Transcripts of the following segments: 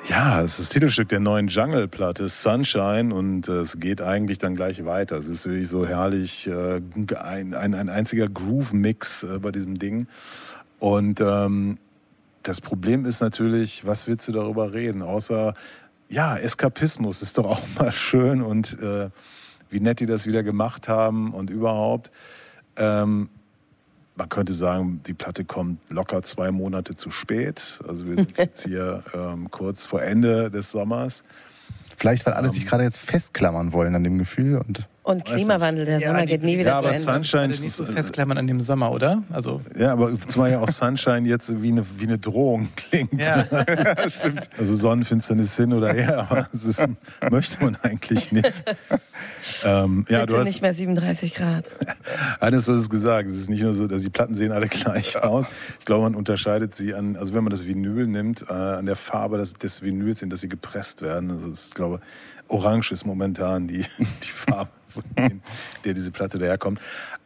Ja, es ist das Titelstück der neuen Jungle-Platte, Sunshine, und es geht eigentlich dann gleich weiter. Es ist wirklich so herrlich, ein einziger Groove-Mix bei diesem Ding. Und das Problem ist natürlich, was willst du darüber reden? Außer, ja, Eskapismus ist doch auch mal schön und wie nett die das wieder gemacht haben und überhaupt. Man könnte sagen, die Platte kommt locker 2 Monate zu spät. Also wir sind jetzt hier kurz vor Ende des Sommers. Vielleicht, weil alle sich gerade jetzt festklammern wollen an dem Gefühl. Und Klimawandel, der Sommer geht nie wieder zu Ende. Sunshine nicht so festklammern an dem Sommer, oder? Also ja, aber zumal ja auch Sunshine jetzt wie eine Drohung klingt. Ja. Stimmt. Also Sonnenfinsternis hin oder her, aber das möchte man eigentlich nicht. Bitte du hast nicht mehr 37 Grad. Alles, was es gesagt. Es ist nicht nur so, dass die Platten sehen alle gleich aus. Ich glaube, man unterscheidet sie an, also wenn man das Vinyl nimmt, an der Farbe des Vinyls, in das sie gepresst werden. Also ich glaube, orange ist momentan die Farbe, von der diese Platte daherkommt.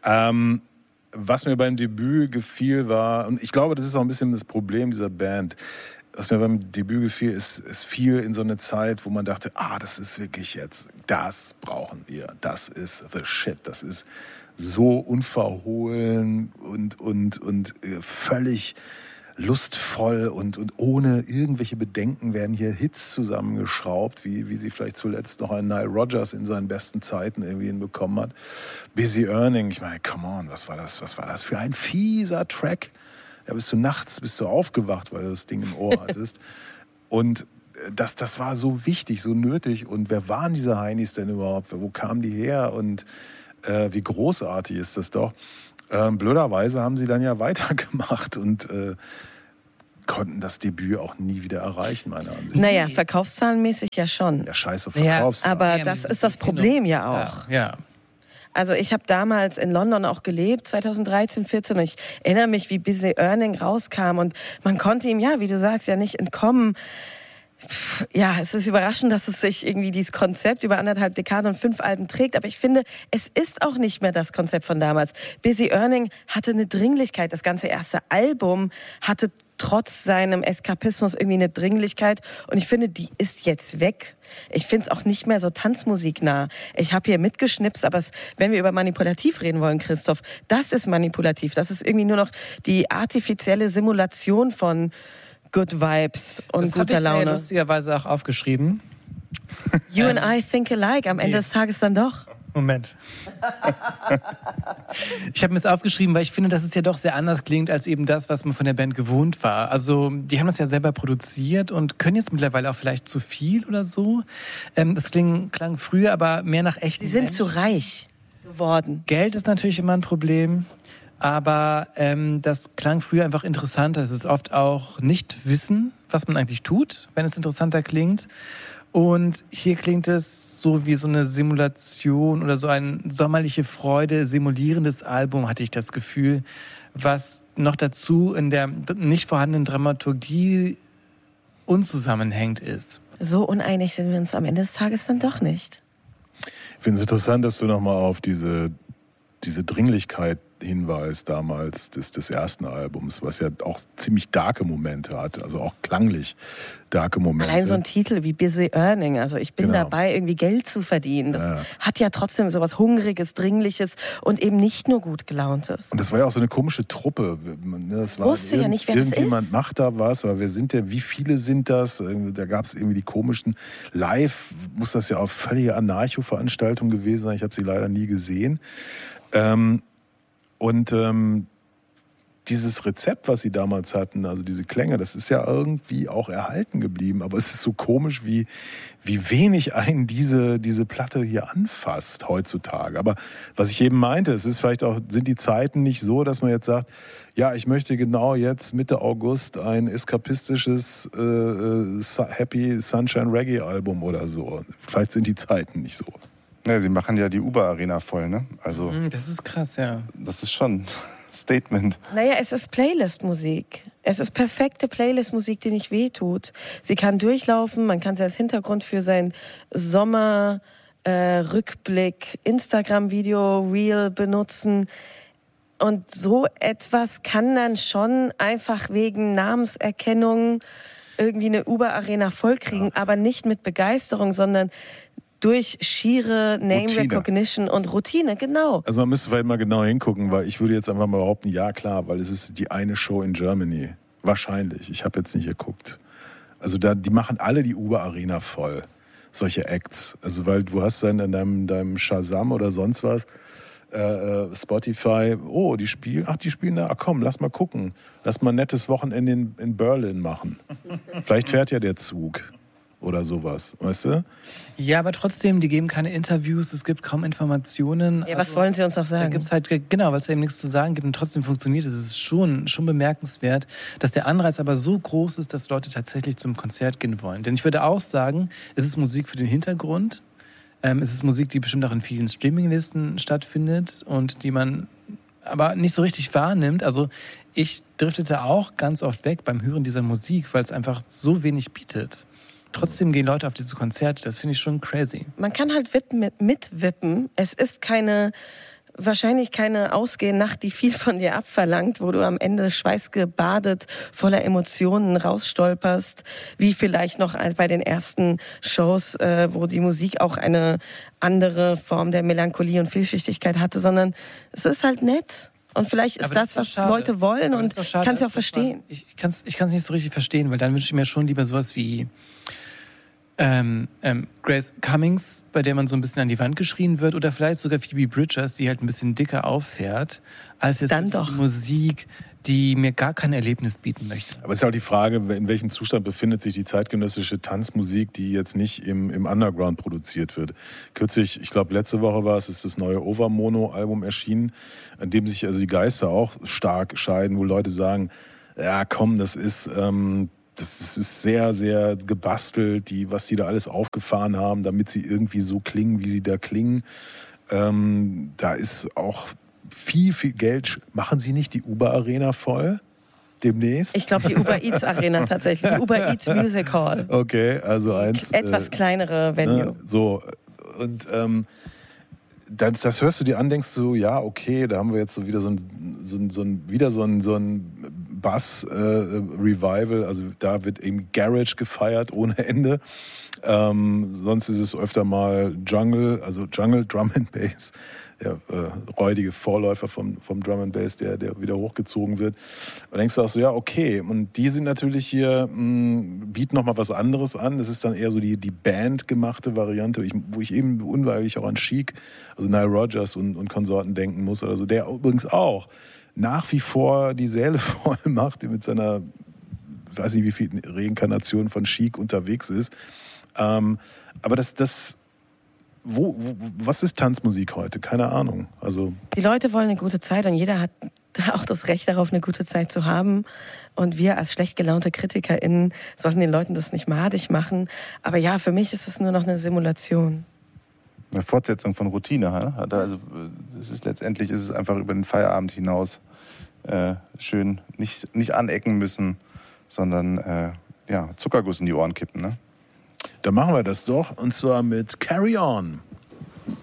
Was mir beim Debüt gefiel war, und ich glaube, das ist auch ein bisschen das Problem dieser Band, was mir beim Debüt gefiel, ist, es fiel in so eine Zeit, wo man dachte, das ist wirklich jetzt, das brauchen wir, das ist the shit, das ist so unverhohlen und völlig lustvoll und ohne irgendwelche Bedenken werden hier Hits zusammengeschraubt, wie sie vielleicht zuletzt noch ein Nile Rodgers in seinen besten Zeiten irgendwie hinbekommen hat. Busy Earning, ich meine, come on, was war das für ein fieser Track? Ja, bist du aufgewacht, weil du das Ding im Ohr hattest. Und das war so wichtig, so nötig. Und wer waren diese Heinis denn überhaupt? Wo kamen die her? Und wie großartig ist das doch? Blöderweise haben sie dann ja weitergemacht und konnten das Debüt auch nie wieder erreichen, meiner Ansicht nach. Naja, verkaufszahlenmäßig ja schon. Ja, scheiße, Verkaufszahlen. Aber das ist das Problem ja auch. Ja. Also ich habe damals in London auch gelebt, 2013, 14, und ich erinnere mich, wie Busy Earning rauskam und man konnte ihm, ja, wie du sagst, ja nicht entkommen. Ja, es ist überraschend, dass es sich irgendwie dieses Konzept über 1,5 Dekaden und 5 Alben trägt, aber ich finde, es ist auch nicht mehr das Konzept von damals. Busy Earning hatte eine Dringlichkeit, das ganze erste Album hatte trotz seinem Eskapismus irgendwie eine Dringlichkeit und ich finde, die ist jetzt weg. Ich finde es auch nicht mehr so tanzmusiknah. Ich habe hier mitgeschnipst, aber wenn wir über manipulativ reden wollen, Christoph, das ist manipulativ. Das ist irgendwie nur noch die artifizielle Simulation von Good Vibes und guter Laune. Das habe ich mir lustigerweise auch aufgeschrieben. You and I think alike, am Ende des Tages dann doch. Moment. Ich habe mir das aufgeschrieben, weil ich finde, dass es ja doch sehr anders klingt als eben das, was man von der Band gewohnt war. Also die haben das ja selber produziert und können jetzt mittlerweile auch vielleicht zu viel oder so. Das klang früher aber mehr nach echten Sie sind zu reich geworden. Geld ist natürlich immer ein Problem. Aber das klang früher einfach interessanter. Es ist oft auch nicht wissen, was man eigentlich tut, wenn es interessanter klingt. Und hier klingt es so wie so eine Simulation oder so ein sommerliche Freude simulierendes Album, hatte ich das Gefühl, was noch dazu in der nicht vorhandenen Dramaturgie unzusammenhängend ist. So uneinig sind wir uns am Ende des Tages dann doch nicht. Ich finde es interessant, dass du nochmal auf diese Dringlichkeit hinweist damals des ersten Albums, was ja auch ziemlich darke Momente hat, also auch klanglich darke Momente. Allein so ein Titel wie Busy Earning, also ich bin dabei, irgendwie Geld zu verdienen. Das hat ja trotzdem so was Hungriges, Dringliches und eben nicht nur gut gelauntes. Und das war ja auch so eine komische Truppe. Das war wusste ja nicht, wer das ist. Irgendjemand macht da was, aber wie viele sind das? Da gab es irgendwie die komischen, live muss das ja auch völlige Anarcho-Veranstaltung gewesen sein, ich habe sie leider nie gesehen. Dieses Rezept, was sie damals hatten, also diese Klänge, das ist ja irgendwie auch erhalten geblieben. Aber es ist so komisch, wie wenig einen diese Platte hier anfasst heutzutage. Aber was ich eben meinte, es ist vielleicht auch, sind die Zeiten nicht so, dass man jetzt sagt, ja, ich möchte genau jetzt Mitte August ein eskapistisches Happy Sunshine Reggae Album oder so. Vielleicht sind die Zeiten nicht so. Ja, sie machen ja die Uber-Arena voll, ne? Also, das ist krass, ja. Das ist schon Statement. Naja, es ist Playlist-Musik. Es ist perfekte Playlist-Musik, die nicht wehtut. Sie kann durchlaufen, man kann sie als Hintergrund für sein Sommer-Rückblick, Instagram-Video, Reel benutzen. Und so etwas kann dann schon einfach wegen Namenserkennung irgendwie eine Uber-Arena vollkriegen, aber nicht mit Begeisterung, sondern durch schiere Name-Recognition und Routine, genau. Also man müsste vielleicht mal genau hingucken, weil ich würde jetzt einfach mal behaupten, ja klar, weil es ist die eine Show in Germany. Wahrscheinlich. Ich habe jetzt nicht geguckt. Also die machen alle die Uber-Arena voll. Solche Acts. Also weil du hast dann in deinem Shazam oder sonst was, Spotify, die spielen da, komm, lass mal gucken. Lass mal ein nettes Wochenende in Berlin machen. Vielleicht fährt ja der Zug. Oder sowas, weißt du? Ja, aber trotzdem, die geben keine Interviews, es gibt kaum Informationen. Ja, was wollen sie uns noch sagen? Da gibt's halt, genau, weil es eben nichts zu sagen gibt und trotzdem funktioniert es. Es ist schon bemerkenswert, dass der Anreiz aber so groß ist, dass Leute tatsächlich zum Konzert gehen wollen. Denn ich würde auch sagen, es ist Musik für den Hintergrund. Es ist Musik, die bestimmt auch in vielen Streaminglisten stattfindet und die man aber nicht so richtig wahrnimmt. Also ich driftete auch ganz oft weg beim Hören dieser Musik, weil es einfach so wenig bietet. Trotzdem gehen Leute auf diese Konzerte, das finde ich schon crazy. Man kann halt mitwippen. Es ist wahrscheinlich keine Ausgehnacht, die viel von dir abverlangt, wo du am Ende schweißgebadet, voller Emotionen rausstolperst, wie vielleicht noch bei den ersten Shows, wo die Musik auch eine andere Form der Melancholie und Vielschichtigkeit hatte, sondern es ist halt nett. Und vielleicht ist das, was Leute wollen, und ich kann es ja auch verstehen. Ich kann es nicht so richtig verstehen, weil dann wünsche ich mir schon lieber sowas wie Grace Cummings, bei der man so ein bisschen an die Wand geschrien wird, oder vielleicht sogar Phoebe Bridgers, die halt ein bisschen dicker auffährt, als jetzt Musik, die mir gar kein Erlebnis bieten möchte. Aber es ist ja auch die Frage, in welchem Zustand befindet sich die zeitgenössische Tanzmusik, die jetzt nicht im Underground produziert wird. Kürzlich, ich glaube letzte Woche war es, ist das neue Overmono-Album erschienen, an dem sich also die Geister auch stark scheiden, wo Leute sagen, ja komm, das ist sehr, sehr gebastelt, was die da alles aufgefahren haben, damit sie irgendwie so klingen, wie sie da klingen. Da ist auch viel, viel Geld. Machen Sie nicht die Uber-Arena voll demnächst? Ich glaube, die Uber Eats Arena tatsächlich. Die Uber Eats Music Hall. Okay, also etwas kleinere Venue. Ne, so, und das hörst du dir an, denkst du, ja, okay, da haben wir jetzt so wieder so ein Bass-Revival, also da wird eben Garage gefeiert ohne Ende. Sonst ist es öfter mal Jungle, Drum and Bass, der räudige Vorläufer vom Drum and Bass, der wieder hochgezogen wird. Und denkst du auch so, ja, okay. Und die sind natürlich hier, bieten nochmal was anderes an. Das ist dann eher so die bandgemachte Variante, wo ich eben unweigerlich auch an Chic, also Nile Rodgers und Konsorten denken muss oder so, der übrigens auch nach wie vor die Säle voll macht, mit seiner, ich weiß nicht, wie viel Reinkarnation von Chic unterwegs ist. Aber was ist Tanzmusik heute? Keine Ahnung. Also die Leute wollen eine gute Zeit und jeder hat auch das Recht darauf, eine gute Zeit zu haben. Und wir als schlecht gelaunte KritikerInnen sollten den Leuten das nicht madig machen. Aber ja, für mich ist es nur noch eine Simulation. Eine Fortsetzung von Routine. Also letztendlich ist es einfach über den Feierabend hinaus schön nicht anecken müssen, sondern Zuckerguss in die Ohren kippen. Ne? Dann machen wir das doch, und zwar mit Carry On.